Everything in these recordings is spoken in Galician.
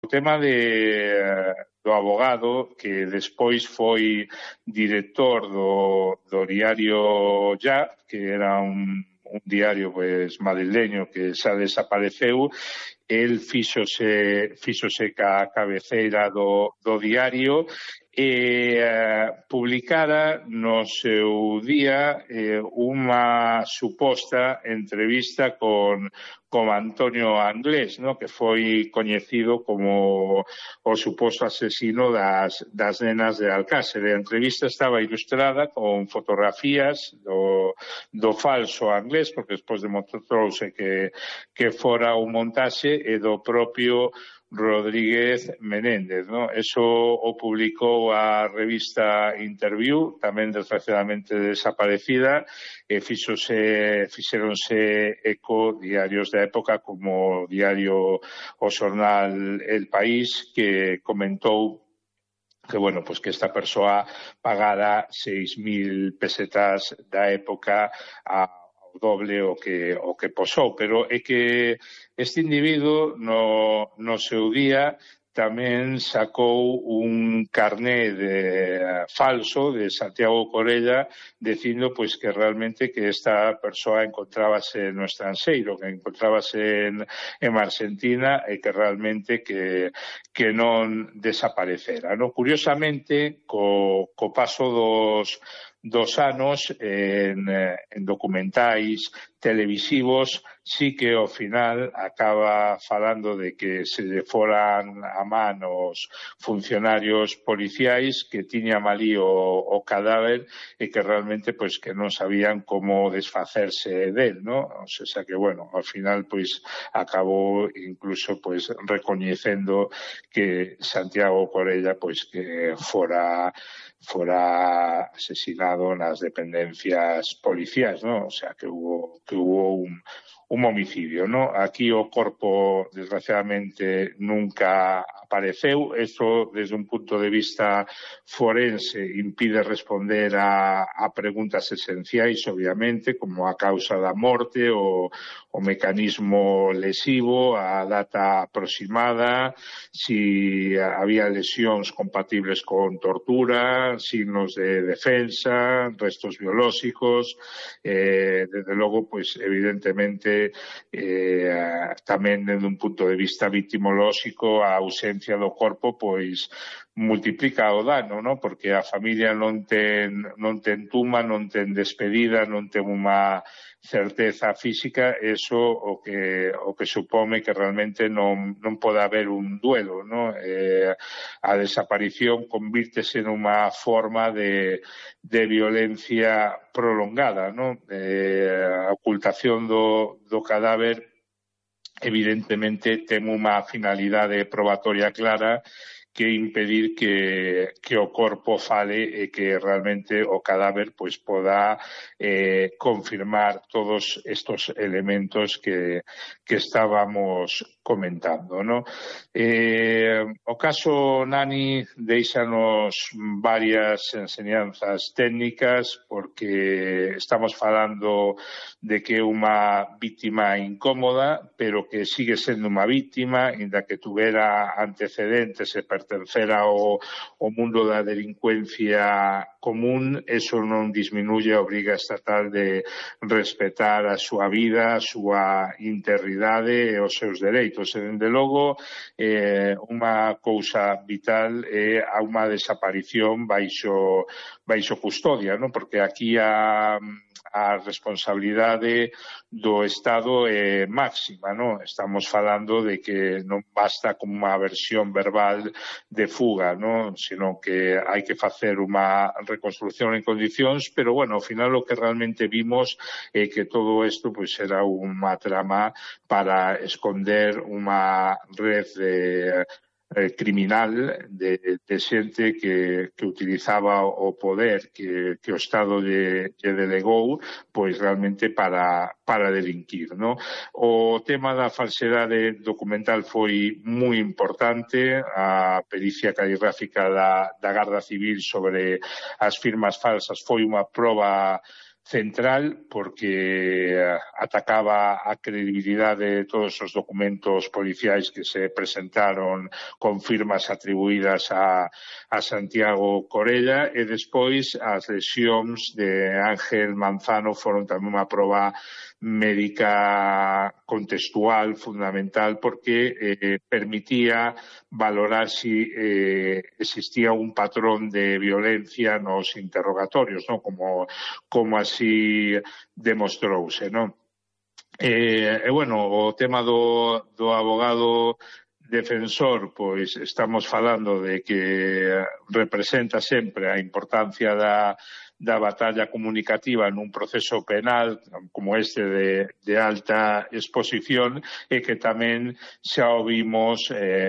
O tema do abogado, que despois foi director do diario Ya, que era un diario pues madrileño que xa desapareceu. El fíxose ca cabeceira do diario e publicara no seu día unha suposta entrevista con Antonio Anglés, ¿no? Que foi coñecido como o suposto asesino das nenas de Alcácer. A entrevista estaba ilustrada con fotografías do falso Anglés, porque despois demostrou-se que fora un montaxe, e do propio Rodríguez Menéndez, ¿no? Eso o publicou a revista Interview, tamén desgraciadamente desaparecida, e fixéronse eco diarios da época como o diario o xornal El País, que comentou que, bueno, pues que esta persoa pagara 6.000 pesetas da época ao doble o que posou, pero é que este individuo no seu día tamén sacou un carné falso de Santiago Corella dicindo pois que realmente que esta persoa encontrábase no estranxeiro, que encontrábase en Argentina e que realmente que non desaparecera, ¿no? Curiosamente, co paso dos anos en documentais televisivos sí que ao final acaba falando de que se lle foran a man os funcionarios policiais que tiñan ali o cadáver e que realmente pois que non sabían como desfacerse del, ¿no? O sea que, bueno, ao final pois acabou incluso pois recoñecendo que Santiago Corella pois que fora asesinado nas dependencias policiais, ¿no? O sea que hubo un homicidio, ¿no? Aquí o corpo, desgraciadamente, nunca apareceu. Eso, desde un punto de vista forense, impide responder a preguntas esenciais, obviamente, como a causa da morte, o mecanismo lesivo, a data aproximada, si había lesións compatibles con tortura, signos de defensa, restos biolóxicos, desde logo, pois, evidentemente, tamén desde un punto de vista victimolóxico, a ausencia do corpo, pois, multiplica o dano, ¿no? Porque a familia non ten tumba, non ten despedida, non ten unha certeza física, eso o que supome que realmente non pode haber un duelo, ¿no? A desaparición convírtese nunha forma de violencia prolongada, ¿no? A ocultación do cadáver evidentemente ten unha finalidade probatoria clara, que impedir que o corpo fale e que realmente o cadáver pois poda confirmar todos estos elementos que estábamos comentando, ¿no? O caso Nani deixanos varias enseñanzas técnicas, porque estamos falando de que é unha víctima incómoda, pero que sigue sendo unha víctima, inda que tuvera antecedentes e pertencera ao mundo da delincuencia común. Eso non disminuye a obriga estatal de respetar a súa vida, a súa integridade e os seus dereitos. E, dende logo, unha cousa vital é a unha desaparición baixo custodia, non? Porque aquí a responsabilidade do Estado é máxima, non? Estamos falando de que non basta con unha versión verbal de fuga, non? Sino que hai que facer unha reconstrucción en condicións, pero, bueno, ao final o que realmente vimos é que todo isto pois era unha trama para esconder unha red criminal de xente que utilizaba o poder que o Estado lle delegou pois realmente para delinquir, ¿no? O tema da falsedade documental foi moi importante. A pericia caligráfica da Garda Civil sobre as firmas falsas foi unha proba central porque atacaba a credibilidade de todos os documentos policiais que se presentaron con firmas atribuídas a Santiago Corella, e despois as lesións de Ángel Manzano foron tamén unha proba médica contextual fundamental porque permitía valorar si existía un patrón de violencia nos interrogatorios, ¿no? Como así demostrouse, ¿no? Bueno, o tema do abogado defensor, pois estamos falando de que representa sempre a importancia da batalla comunicativa nun proceso penal como este de alta exposición, e que tamén xa o vimos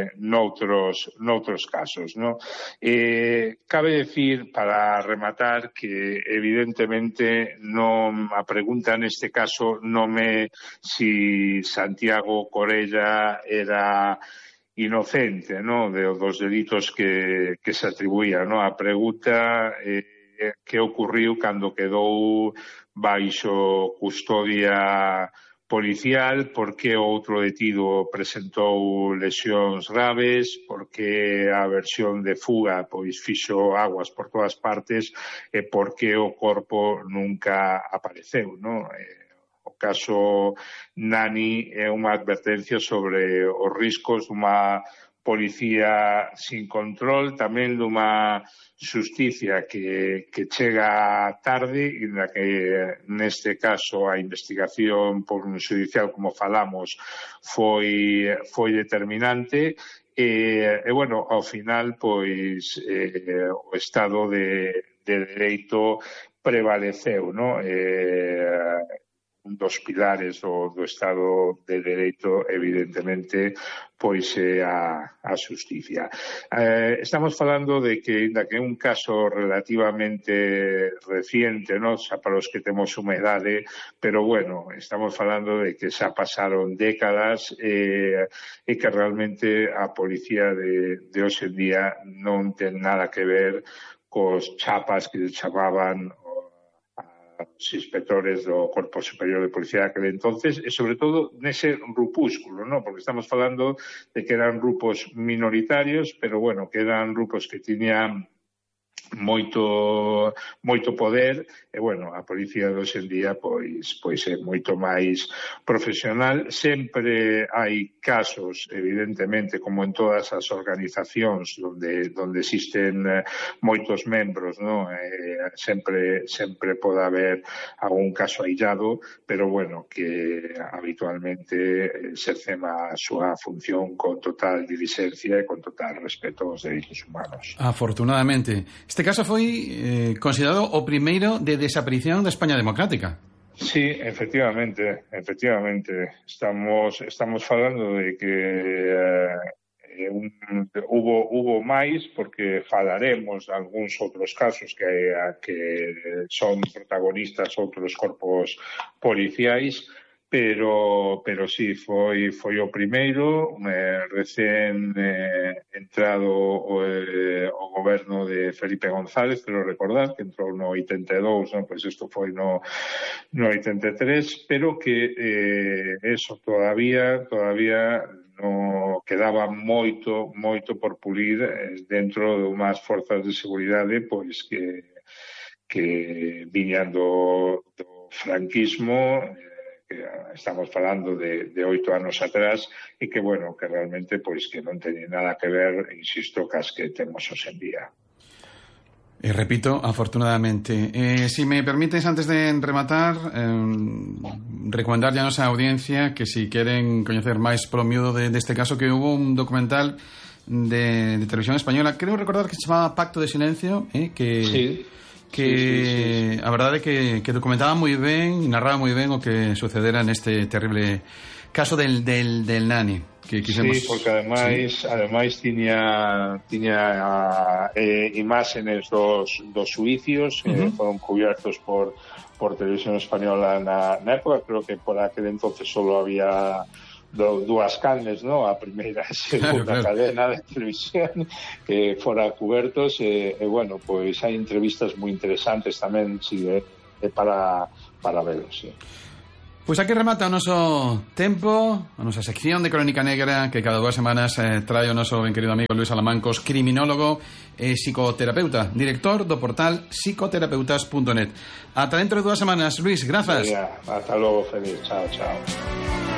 noutros casos, ¿no? Cabe decir, para rematar, que evidentemente non a pregunta neste caso non é si Santiago Corella era inocente, ¿no?, dos delitos que se atribuían, ¿no? A pregunta que ocurriu cando quedou baixo custodia policial, por que outro detido presentou lesións graves, por que a versión de fuga pois fixo aguas por todas partes, e por que o corpo nunca apareceu, ¿no? O caso Nani é unha advertencia sobre os riscos dunha policía sin control, tamén dunha xusticia que chega tarde e na que neste caso a investigación por un judicial, como falamos, foi determinante e bueno, ao final pois o Estado de Dereito prevaleceu, non? Un dos pilares do Estado de Dereito, evidentemente, pois é a xusticia. Estamos falando de que, ainda que é un caso relativamente reciente, non? Xa para os que temos humedade, pero bueno, estamos falando de que xa pasaron décadas e que realmente a policía de hoxe en día non ten nada que ver cos chapas que chamaban os inspectores do Corpo Superior de Policía daquele entonces, e sobre todo nese grupúsculo, ¿no? Porque estamos falando de que eran grupos minoritarios, pero bueno, que eran grupos que tiñan moito poder, e bueno, a policía de hoxe en día pois é moito máis profesional. Sempre hai casos, evidentemente, como en todas as organizacións onde existen moitos membros, ¿no? Sempre pode haber algún caso aillado, pero bueno, que habitualmente exercen a súa función con total diligencia e con total respeto aos dereitos humanos. Afortunadamente. Este caso foi considerado o primeiro de desaparición da España democrática. Sí, efectivamente. Estamos falando de que hubo máis, porque falaremos de algúns outros casos que son protagonistas outros corpos policiais, pero sí, foi o primeiro, recén entrado o goberno de Felipe González, pero recordar que entrou no 82, non? Pois isto foi no 83, pero que eso todavía no quedaba moito por pulir dentro de unhas forzas de seguridade pois que viñan do franquismo, que estamos falando de 8 anos atrás, e que, bueno, que realmente pois que non teñen nada que ver, insisto, cas que temos hoxe en día. Repito, afortunadamente. Si me permites, antes de rematar, recomendarlle a nosa audiencia que si queren coñecer máis polo miúdo deste caso, que hubo un documental de televisión española, creo recordar que se chamaba Pacto de Silencio, que... Sí. Sí. A verdade é que documentaba moi ben e narraba moi ben o que sucedera neste terrible caso del Nani, que quixemos... Sí, porque ademais tiña imágenes dos suicios, foron cubiertos por televisión española na época. Creo que por aquel entonces solo había dúas canles, ¿no? A primeira e segunda cadena de televisión que fora cubertos, e bueno, pois hai entrevistas moi interesantes tamén, si para verlo, sí. Pois aquí remata o noso tempo, a nosa sección de Crónica Negra que cada 2 semanas trae o noso ben querido amigo Luís Alamancos, criminólogo e psicoterapeuta, director do portal psicoterapeutas.net. Ata dentro de 2 semanas, Luís, grazas. Hasta logo, feliz. Chao, chao.